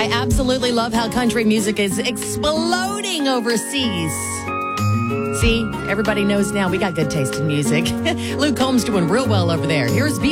I absolutely love how country music is exploding overseas. See, everybody knows now we got good taste in music. Luke Combs doing real well over there. Here's